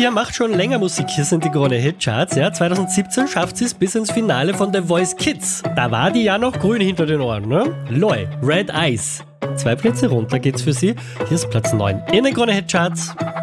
Olivia macht schon länger Musik, hier sind die Krone Hit Charts. Ja, 2017 schafft sie es bis ins Finale von The Voice Kids. Da war die ja noch grün hinter den Ohren, ne? Loi, Red Eyes. 2 Plätze runter geht's für sie. Hier ist Platz 9 in den Krone Hit Charts.